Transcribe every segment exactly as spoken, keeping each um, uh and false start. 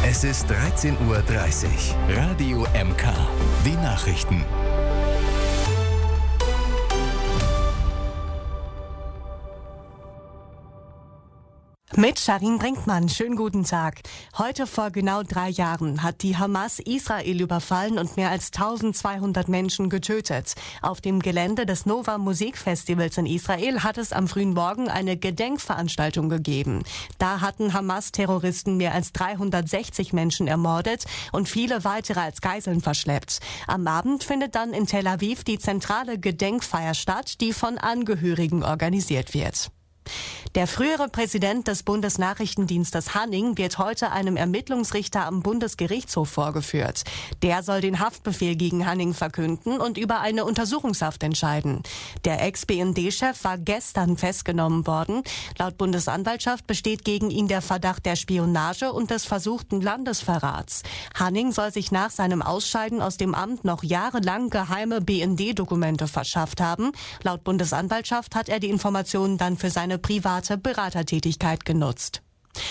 Es ist dreizehn Uhr dreißig. Radio M K. Die Nachrichten. Mit Sharin Brinkmann, schönen guten Tag. Heute vor genau drei Jahren hat die Hamas Israel überfallen und mehr als eintausendzweihundert Menschen getötet. Auf dem Gelände des Nova Musikfestivals in Israel hat es am frühen Morgen eine Gedenkveranstaltung gegeben. Da hatten Hamas-Terroristen mehr als dreihundertsechzig Menschen ermordet und viele weitere als Geiseln verschleppt. Am Abend findet dann in Tel Aviv die zentrale Gedenkfeier statt, die von Angehörigen organisiert wird. Der frühere Präsident des Bundesnachrichtendienstes Hanning wird heute einem Ermittlungsrichter am Bundesgerichtshof vorgeführt. Der soll den Haftbefehl gegen Hanning verkünden und über eine Untersuchungshaft entscheiden. Der Ex-B N D-Chef war gestern festgenommen worden. Laut Bundesanwaltschaft besteht gegen ihn der Verdacht der Spionage und des versuchten Landesverrats. Hanning soll sich nach seinem Ausscheiden aus dem Amt noch jahrelang geheime B N D-Dokumente verschafft haben. Laut Bundesanwaltschaft hat er die Informationen dann für seine private Beratertätigkeit genutzt.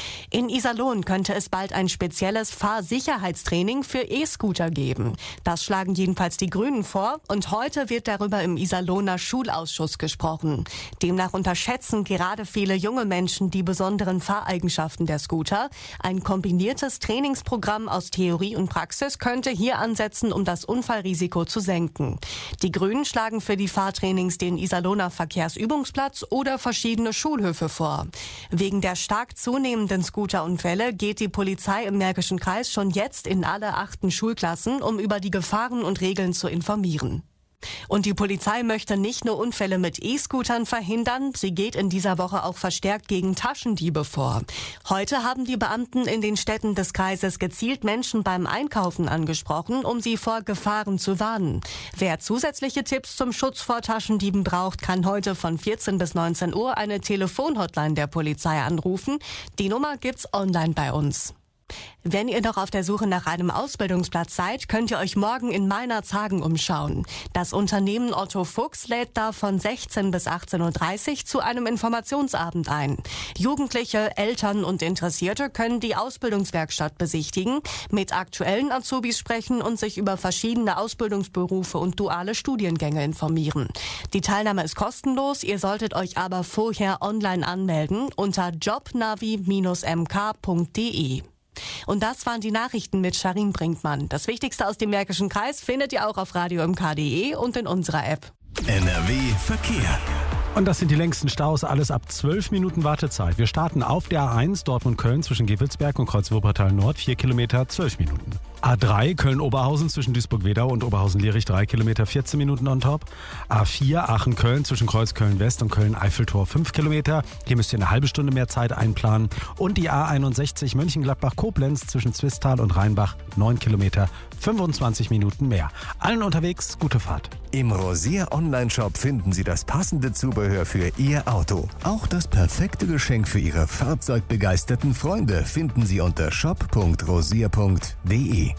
In Iserlohn könnte es bald ein spezielles Fahrsicherheitstraining für E-Scooter geben. Das schlagen jedenfalls die Grünen vor und heute wird darüber im Iserlohner Schulausschuss gesprochen. Demnach unterschätzen gerade viele junge Menschen die besonderen Fahreigenschaften der Scooter. Ein kombiniertes Trainingsprogramm aus Theorie und Praxis könnte hier ansetzen, um das Unfallrisiko zu senken. Die Grünen schlagen für die Fahrtrainings den Iserlohner Verkehrsübungsplatz oder verschiedene Schulhöfe vor. Wegen der stark zunehmenden Scooterunfälle geht die Polizei im Märkischen Kreis schon jetzt in alle achten Schulklassen, um über die Gefahren und Regeln zu informieren. Und die Polizei möchte nicht nur Unfälle mit E-Scootern verhindern, sie geht in dieser Woche auch verstärkt gegen Taschendiebe vor. Heute haben die Beamten in den Städten des Kreises gezielt Menschen beim Einkaufen angesprochen, um sie vor Gefahren zu warnen. Wer zusätzliche Tipps zum Schutz vor Taschendieben braucht, kann heute von vierzehn bis neunzehn Uhr eine Telefonhotline der Polizei anrufen. Die Nummer gibt's online bei uns. Wenn ihr noch auf der Suche nach einem Ausbildungsplatz seid, könnt ihr euch morgen in Meinerzhagen umschauen. Das Unternehmen Otto Fuchs lädt da von sechzehn bis achtzehn Uhr dreißig zu einem Informationsabend ein. Jugendliche, Eltern und Interessierte können die Ausbildungswerkstatt besichtigen, mit aktuellen Azubis sprechen und sich über verschiedene Ausbildungsberufe und duale Studiengänge informieren. Die Teilnahme ist kostenlos, ihr solltet euch aber vorher online anmelden unter jobnavi Bindestrich m k punkt d e. Und das waren die Nachrichten mit Sharin Brinkmann. Das Wichtigste aus dem Märkischen Kreis findet ihr auch auf radio m k punkt d e und in unserer App. N R W Verkehr. Und das sind die längsten Staus, alles ab zwölf Minuten Wartezeit. Wir starten auf der A eins Dortmund-Köln zwischen Gevelsberg und Kreuz-Wuppertal-Nord, vier Kilometer, zwölf Minuten. A drei Köln-Oberhausen zwischen Duisburg-Wedau und Oberhausen-Lierich, drei Kilometer, vierzehn Minuten on top. A vier Aachen-Köln zwischen Kreuz-Köln-West und Köln-Eiffeltor, fünf Kilometer. Hier müsst ihr eine halbe Stunde mehr Zeit einplanen. Und die A einundsechzig Mönchengladbach-Koblenz zwischen Zwistal und Rheinbach, neun Kilometer, fünfundzwanzig Minuten mehr. Allen unterwegs, gute Fahrt. Im Rosier Online-Shop finden Sie das passende Zubehör für Ihr Auto. Auch das perfekte Geschenk für Ihre fahrzeugbegeisterten Freunde finden Sie unter shop punkt rosier punkt d e.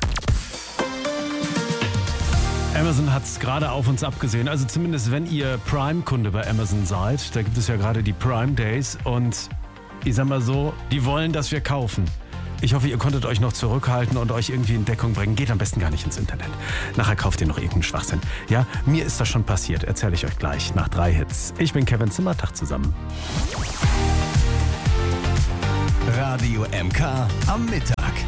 Amazon hat es gerade auf uns abgesehen, also zumindest wenn ihr Prime-Kunde bei Amazon seid, da gibt es ja gerade die Prime Days und ich sag mal so, die wollen, dass wir kaufen. Ich hoffe, ihr konntet euch noch zurückhalten und euch irgendwie in Deckung bringen. Geht am besten gar nicht ins Internet. Nachher kauft ihr noch irgendeinen Schwachsinn. Ja, mir ist das schon passiert, erzähle ich euch gleich nach drei Hits. Ich bin Kevin Zimmer, Tag zusammen. Radio M K am Mittag.